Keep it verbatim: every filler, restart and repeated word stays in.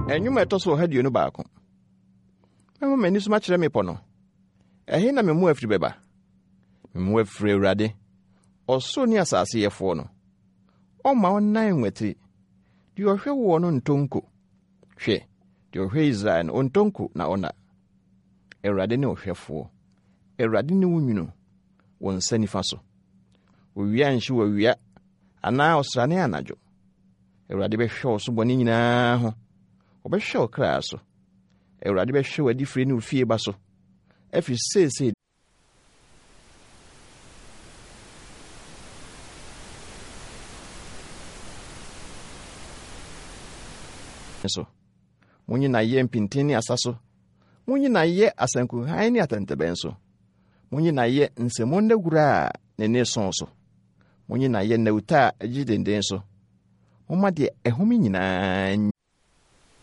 Enwuma etoso hadio no baako. Memo mani so ma kire me po no. Ehe na memu afiri beba. Memu afiri Awurade. Oso ni asase yefo no. Oma onan nwetiri. Di ohwe wo no ntonko. Hwe. Di ohwe Israel no ntonko na ona. Awurade ne ohwefo. Awurade ne wunwunu. Won sanifa so. Owia nshi wo wia. Ana osrane anajo. Awurade be hwe oso boni nyina ho. Obehwe okra so. Awurade be hwe wadi firi ne ofie ba so. Efi sese so. Munyi na ye mpintini asaso. Munyi na ye asanku haini atantebenso. Munyi na ye nsemonde gura ne ne sonso. Munyi na ye nauta ajidenden so. Moma de ehumi nyina